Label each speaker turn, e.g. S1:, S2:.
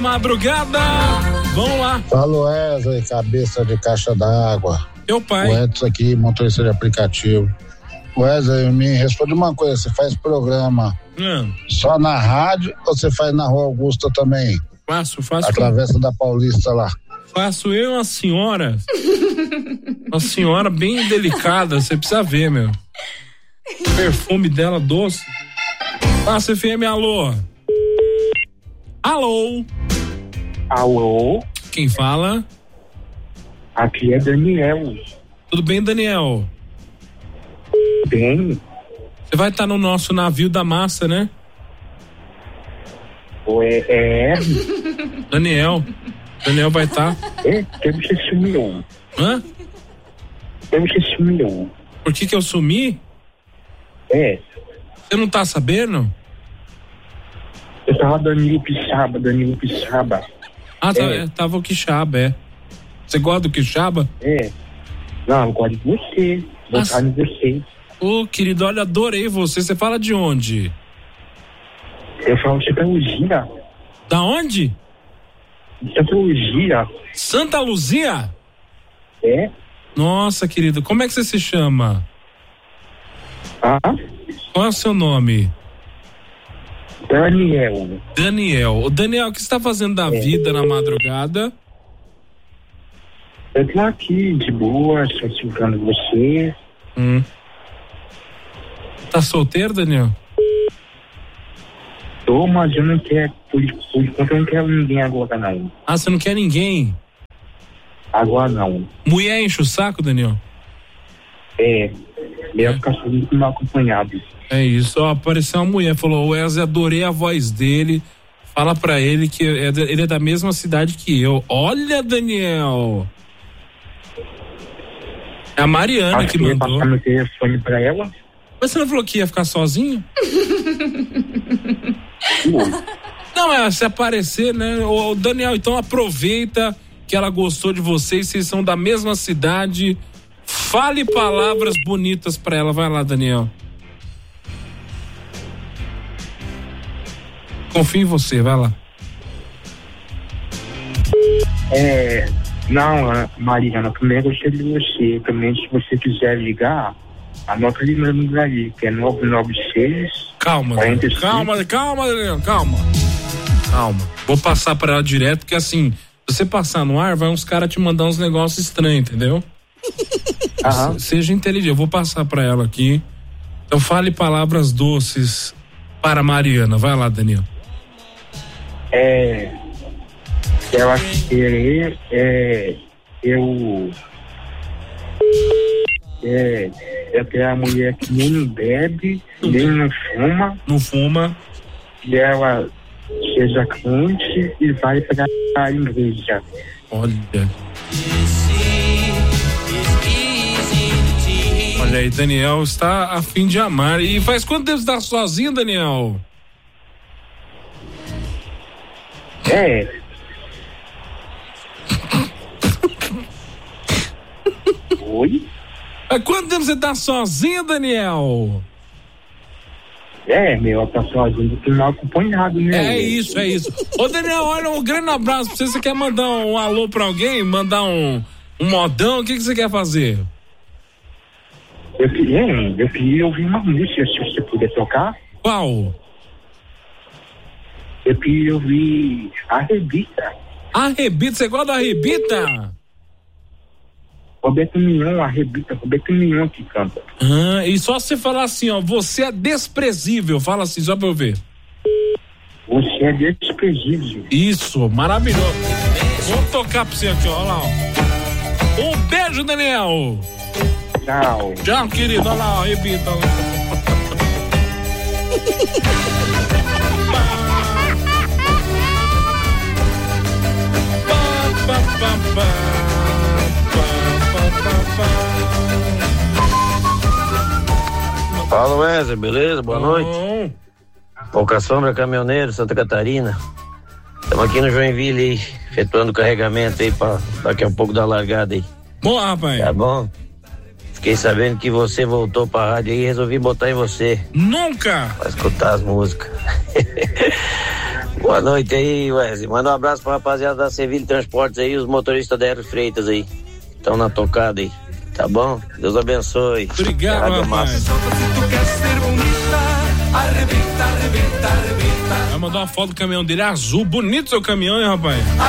S1: Madrugada, vamos lá.
S2: Fala, Wesley, cabeça de caixa d'água.
S1: Meu pai.
S2: O Edson aqui, motorista de aplicativo. Wesley, me responde uma coisa, você faz programa só na rádio ou você faz na Rua Augusta também?
S1: Faço.
S2: A Travessa da Paulista lá.
S1: Faço eu, uma senhora bem delicada, você precisa ver, meu. O perfume dela doce. Passa FM, alô.
S3: Alô?
S1: Quem fala?
S3: Aqui é Daniel.
S1: Tudo bem, Daniel?
S3: Bem.
S1: Você vai estar no nosso navio da massa, né? Daniel vai estar.
S3: Quem você sumiu?
S1: Hã?
S3: Quem você sumiu?
S1: Por que eu sumi? Você não tá sabendo?
S3: Eu tava Danilo Pixaba.
S1: Tava o Quixaba, Você gosta do Quixaba?
S3: Não, eu gosto de você. Votar em você.
S1: Ô, querido, olha, adorei você. Você fala de onde?
S3: Eu falo de Santa Luzia.
S1: Da onde?
S3: Santa Luzia.
S1: Santa Luzia?
S3: Nossa,
S1: querido, como é que você se chama? Qual é o seu nome? Daniel. Daniel, o que você está fazendo da vida na madrugada?
S3: Eu tô aqui de boa, só escutando você.
S1: Tá solteiro, Daniel?
S3: Tô, mas eu não quero, por enquanto eu não quero ninguém agora não.
S1: Você não quer ninguém?
S3: Agora não.
S1: Mulher enche o saco, Daniel?
S3: Melhor ficar muito mal acompanhado.
S1: É isso, apareceu uma mulher, falou, Wesley, adorei a voz dele, fala pra ele que ele é da mesma cidade que eu. Olha, Daniel! É a Mariana que mandou.
S3: Passar meu telefone pra ela?
S1: Mas você não falou que ia ficar sozinho? Não, se aparecer, né? Ô, Daniel, então aproveita que ela gostou de vocês, vocês são da mesma cidade. Fale palavras bonitas pra ela. Vai lá, Daniel. Confio em você, vai lá.
S3: Não, Mariana, primeiro eu gostei de você. Também, se você quiser ligar, anota ali meu número ali, que é 996.
S1: Calma, Daniel, calma. Vou passar pra ela direto, porque assim, se você passar no ar, vai uns caras te mandar uns negócios estranhos, entendeu? Seja inteligente, eu vou passar pra ela aqui. Então fale palavras doces para Mariana. Vai lá, Daniel.
S3: Ela querer, eu quero a mulher que nem bebe, nem não fuma. Que ela seja crente e vai pra a igreja.
S1: Olha aí, Daniel está a fim de amar. E faz quanto tempo você está sozinho, Daniel?
S3: Oi?
S1: Faz quanto tempo você está sozinho, Daniel?
S3: Meu, tá sozinho do que mal acompanhado, né?
S1: É isso. Ô, Daniel, olha, um grande abraço pra você. Você quer mandar um alô pra alguém? Mandar um modão? O que você quer fazer?
S3: Eu queria ouvir uma música, se você puder tocar.
S1: Qual?
S3: Eu queria ouvir Arrebita.
S1: Arrebita? Você gosta da Arrebita?
S3: Roberto Mignon que canta.
S1: E só você falar assim, ó, você é desprezível. Fala assim, só pra eu ver.
S3: Você é desprezível.
S1: Isso, maravilhoso. Vou tocar pra você aqui, ó, lá, ó. Um beijo, Daniel. Tchau, querido. Olha lá, ó, Arrebita.
S4: Fala, Wesley, beleza? Boa noite. Pouca Sombra, caminhoneiro, Santa Catarina. Estamos aqui no Joinville aí, efetuando o carregamento aí pra daqui a pouco dar largada aí.
S1: Boa, rapaz.
S4: Tá bom? Fiquei sabendo que você voltou pra rádio aí e resolvi botar em você.
S1: Nunca!
S4: Pra escutar as músicas. Boa noite aí, Wesley. Manda um abraço pra rapaziada da Sevilha Transportes aí, os motoristas da Aero Freitas aí. Estão na tocada aí. Tá bom? Deus abençoe.
S1: Obrigado, rapaz. Vai mandar uma foto do caminhão dele azul. Bonito seu caminhão, hein, rapaz?